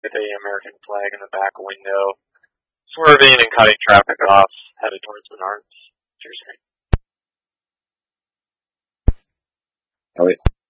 with a American flag in the back window, swerving and cutting traffic off, headed towards Menards. Cheers, Harry. Oh, wait.